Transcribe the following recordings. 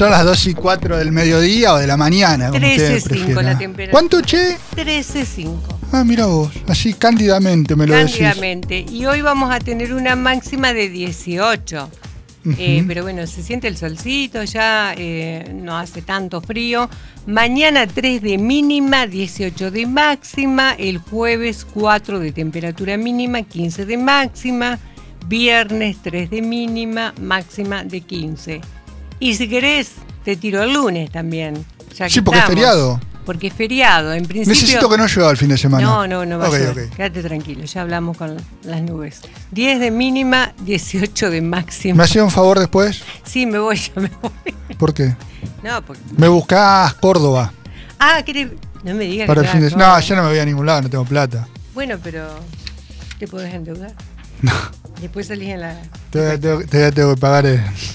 Son las 2:04 del mediodía o de la mañana. 13.5 la temperatura. ¿Cuánto, che? 13.5. Ah, mira vos, así cándidamente me lo decís. Cándidamente. Y hoy vamos a tener una máxima de 18. Pero bueno, se siente el solcito, ya no hace tanto frío. Mañana 3 de mínima, 18 de máxima. El jueves 4 de temperatura mínima, 15 de máxima. Viernes 3 de mínima, máxima de 15. Y si querés, te tiro el lunes también. Ya que sí, porque estamos. es feriado. Porque es feriado, en principio. Necesito que no llueva el fin de semana. No va a llover. Quédate tranquilo, ya hablamos con las nubes. 10 de mínima, 18 de máxima. ¿Me hacía un favor después? Sí, ya me voy. ¿Por qué? No, porque... Me buscás Córdoba. Ah, ¿querés? No me digas para que el fin de... No, yo no me voy a ningún lado, no tengo plata. Bueno, pero ¿te podés endeudar? No. Después salís en la... Tengo que pagar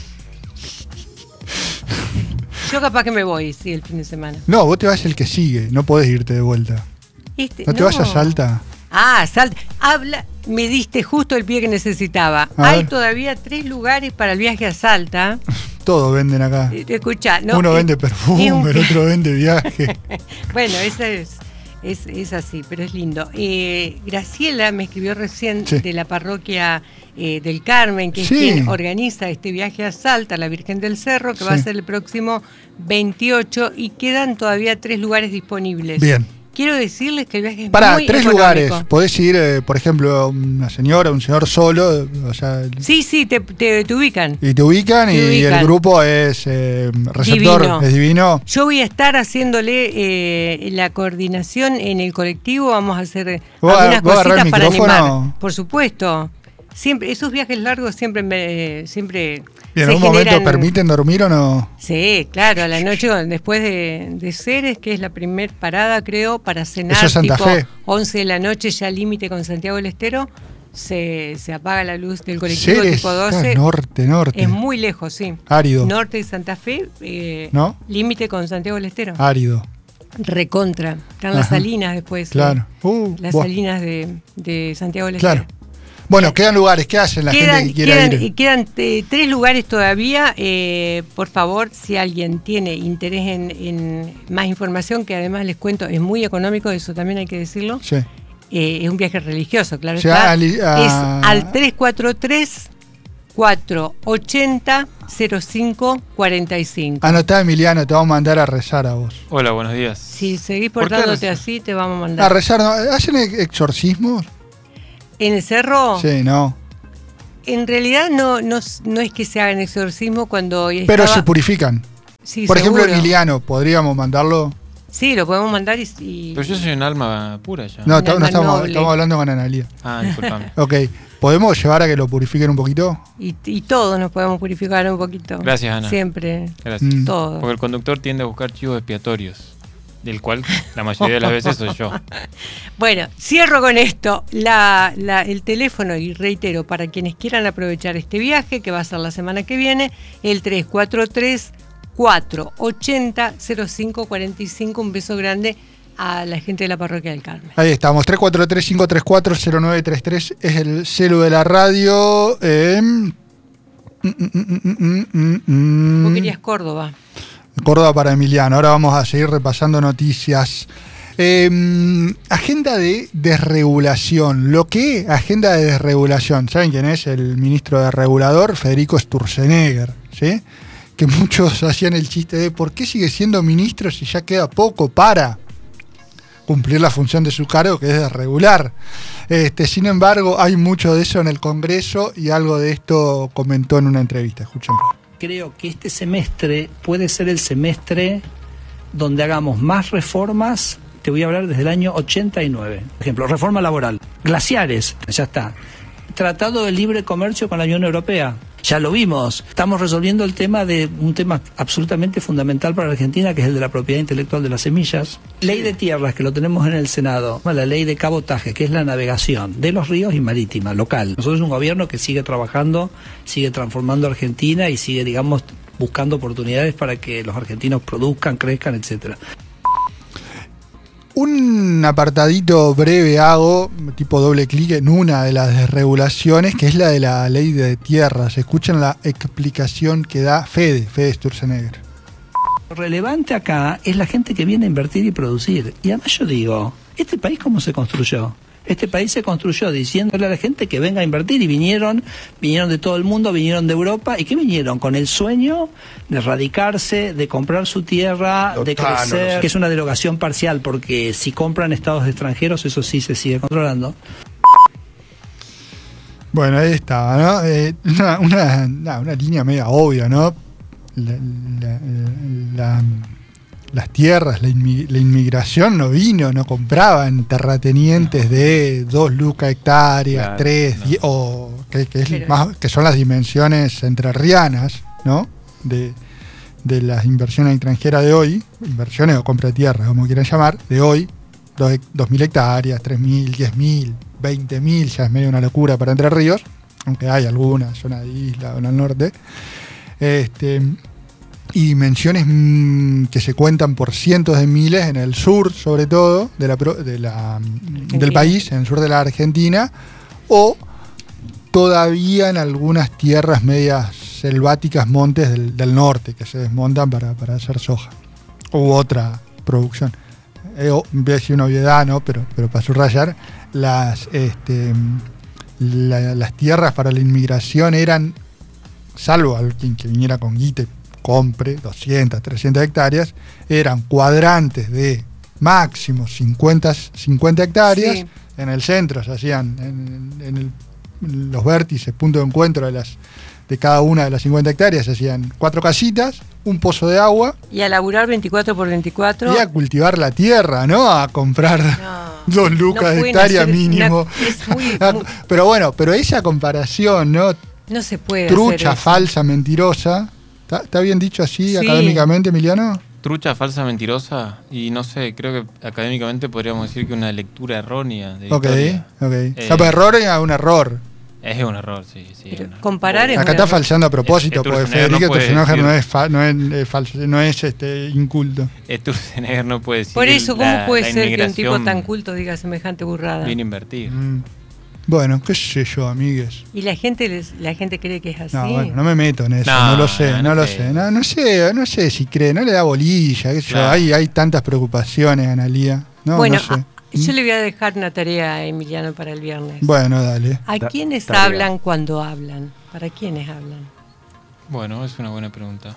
Yo capaz que me voy, sí, el fin de semana. No, vos te vas el que sigue, no podés irte de vuelta. ¿No te vas a Salta? Ah, Salta. Me diste justo el pie que necesitaba. Hay todavía 3 lugares para el viaje a Salta. Todos venden acá. Escuchá, no, uno vende perfume, el otro vende viaje. Bueno, esa es así, pero es lindo. Graciela me escribió recién de la parroquia del Carmen, que es quien organiza este viaje a Salta, la Virgen del Cerro, que va a ser el próximo 28 y quedan todavía 3 lugares disponibles. Bien. Quiero decirles que el viaje es muy 3 económico. Lugares. Podés ir, por ejemplo, una señora, un señor solo. O sea, sí, te ubican. Y te ubican y el grupo es receptor, divino. Es divino. Yo voy a estar haciéndole la coordinación en el colectivo. Vamos a hacer algunas cositas para animar. Por supuesto. Siempre, esos viajes largos siempre ¿Y en algún momento permiten dormir o no? Sí, claro, a la noche después de Ceres, que es la primer parada, creo, para cenar. Eso es Santa Fe. 11 de la noche, ya límite con Santiago del Estero, se apaga la luz del colectivo Ceres, tipo 12. Norte. Es muy lejos, sí. Árido. Norte de Santa Fe, ¿no? Límite con Santiago del Estero. Árido. Recontra. Están las salinas después. Claro. Las salinas de Santiago del Estero. Claro. Bueno, quedan lugares. ¿Qué hacen la gente que quiera ir? Quedan 3 lugares todavía. Por favor, si alguien tiene interés en más información, que además les cuento, es muy económico, eso también hay que decirlo. Sí. Es un viaje religioso, claro está. Es al 343-480-0545. Anotá, Emiliano, te vamos a mandar a rezar a vos. Hola, buenos días. Si seguís portándote así, te vamos a mandar. A rezar, ¿no? ¿Hacen exorcismos? ¿En el cerro? Sí, no. En realidad no es que se hagan exorcismo cuando... Pero se purifican. Sí, por seguro. ejemplo, Emiliano, ¿podríamos mandarlo? Sí, lo podemos mandar y... Pero yo soy un alma pura ya. No, estamos hablando con Analía. Ah, disculpame. Ok, ¿podemos llevar a que lo purifiquen un poquito? Y todos nos podemos purificar un poquito. Gracias, Ana. Siempre. Gracias. Todo. Porque el conductor tiende a buscar chivos expiatorios, del cual la mayoría de las veces soy yo. Bueno, cierro con esto. El teléfono, y reitero, para quienes quieran aprovechar este viaje, que va a ser la semana que viene, el 343-480-0545. Un beso grande a la gente de la parroquia del Carmen. Ahí estamos, 343-534-0933 es el celu de la radio. Vos querías Córdoba. Córdoba para Emiliano. Ahora vamos a seguir repasando noticias. Agenda de desregulación. ¿Lo que? Agenda de desregulación. ¿Saben quién es? El ministro desregulador, Federico Sturzenegger, ¿sí? Que muchos hacían el chiste de ¿por qué sigue siendo ministro si ya queda poco para cumplir la función de su cargo, que es desregular? Sin embargo, hay mucho de eso en el Congreso y algo de esto comentó en una entrevista. Escuchen. Creo que este semestre puede ser el semestre donde hagamos más reformas. Te voy a hablar desde el año 89. Por ejemplo, reforma laboral. Glaciares, ya está. Tratado de libre comercio con la Unión Europea. Ya lo vimos. Estamos resolviendo el tema de un tema absolutamente fundamental para la Argentina, que es el de la propiedad intelectual de las semillas. Ley de tierras, que lo tenemos en el Senado. La ley de cabotaje, que es la navegación de los ríos y marítima, local. Nosotros es un gobierno que sigue trabajando, sigue transformando a Argentina y sigue, digamos, buscando oportunidades para que los argentinos produzcan, crezcan, etcétera. Un apartadito breve hago, tipo doble clic en una de las desregulaciones, que es la de la ley de tierras. Escuchen la explicación que da Fede Sturzenegger. Lo relevante acá es la gente que viene a invertir y producir. Y además yo digo, ¿este país cómo se construyó? Este país se construyó diciéndole a la gente que venga a invertir y vinieron de todo el mundo, vinieron de Europa. ¿Y qué vinieron? Con el sueño de radicarse, de comprar su tierra, de crecer, que es una derogación parcial, porque si compran estados extranjeros, eso sí se sigue controlando. Bueno, ahí estaba, ¿no? Una línea media obvia, ¿no? Las tierras, la inmigración no vino, no compraban terratenientes de 2 lucas hectáreas, Claro, 3, no. 10, que son las dimensiones entrerrianas, ¿no? De las inversiones extranjeras de hoy, inversiones o compra de tierra, como quieran llamar, de hoy, 2.000 hectáreas, 3.000, 10.000, 20.000, ya es medio una locura para Entre Ríos, aunque hay algunas, zona de isla o en el norte. Y dimensiones que se cuentan por cientos de miles en el sur, sobre todo, del país, en el sur de la Argentina, o todavía en algunas tierras medias selváticas, montes del norte, que se desmontan para hacer soja u otra producción. Voy a decir una obviedad, ¿no? Pero para subrayar, las tierras para la inmigración eran, salvo alguien que viniera con guita y compre 200, 300 hectáreas, eran cuadrantes de máximo 50 hectáreas. Sí. En el centro se hacían en los vértices, punto de encuentro de cada una de las 50 hectáreas, se hacían 4 casitas, un pozo de agua. Y a laburar 24 por 24. Y a cultivar la tierra, ¿no? A comprar 2 lucas de hectárea mínimo. Pero bueno, pero esa comparación, ¿no? No se puede trucha, hacer falsa, mentirosa. ¿Está bien dicho así sí. Académicamente, Emiliano? Trucha, falsa, mentirosa, y no sé, creo que académicamente podríamos decir que una lectura errónea de Ok. error es un error. Es un error, sí. Pero un error. comparar es acá está falseando a propósito, porque Federico Sturzenegger no es inculto. Sturzenegger no puede decir. Por eso, ¿cómo puede ser que un tipo tan culto diga semejante burrada? Viene a invertir. Bueno, qué sé yo, amigues. ¿Y la gente cree que es así? No, bueno, no me meto en eso, no lo sé. No sé si cree, no le da bolilla, qué sé yo. Hay tantas preocupaciones, Analía. Bueno, no sé. Yo le voy a dejar una tarea a Emiliano para el viernes. Bueno, dale. ¿A quiénes hablan cuando hablan? ¿Para quiénes hablan? Bueno, es una buena pregunta.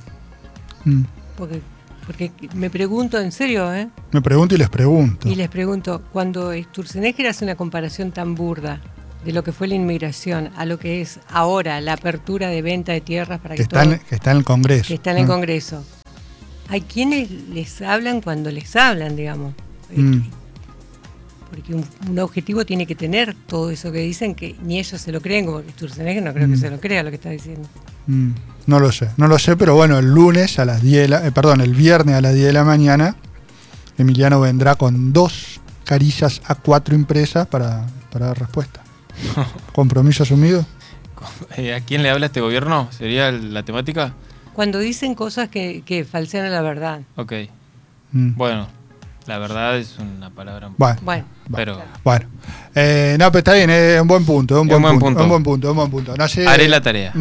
Porque me pregunto, en serio, Me pregunto y les pregunto. Y les pregunto, cuando Sturzenegger hace una comparación tan burda de lo que fue la inmigración a lo que es ahora la apertura de venta de tierras para que está en el Congreso. Que está en el Congreso. ¿Hay quienes les hablan cuando les hablan, digamos? Porque un objetivo tiene que tener todo eso que dicen, que ni ellos se lo creen, como Sturzenegger no creo que se lo crea lo que está diciendo. No lo sé, pero bueno, el viernes a las 10 de la mañana, Emiliano vendrá con 2 carillas A4 impresas para dar respuesta. ¿Compromiso asumido? ¿A quién le habla este gobierno? ¿Sería la temática? Cuando dicen cosas que falsean la verdad. Ok. Bueno, la verdad es una palabra... Bueno. Pero... Bueno. No, pero está bien, es un buen punto. Un buen punto. No sé, haré la tarea.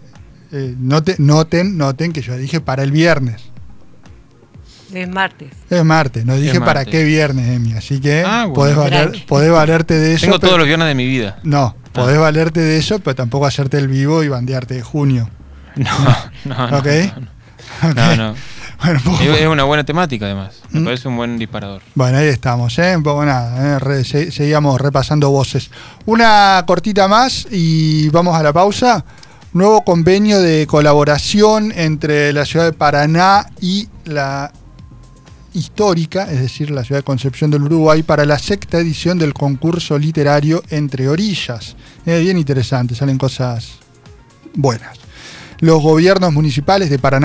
Noten que yo dije para el viernes. Es martes. No dije para qué viernes, Emi. Así que bueno. podés valerte de eso. Tengo todos los viernes de mi vida. No, podés valerte de eso, pero tampoco hacerte el vivo y bandearte de junio. No. ¿Ok? No. Bueno, es una buena temática, además. Me parece un buen disparador. Bueno, ahí estamos, un poco nada. Seguíamos repasando voces. Una cortita más y vamos a la pausa. Nuevo convenio de colaboración entre la ciudad de Paraná y la histórica, es decir, la ciudad de Concepción del Uruguay, para la 6ª edición del concurso literario Entre Orillas. Bien interesante, salen cosas buenas. Los gobiernos municipales de Paraná